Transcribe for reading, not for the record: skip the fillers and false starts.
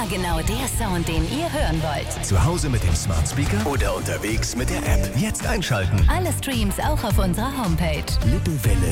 Immer genau der Sound, den ihr hören wollt. Zu Hause mit dem Smart Speaker oder unterwegs mit der App. Jetzt einschalten. Alle Streams auch auf unserer Homepage. Lippewelle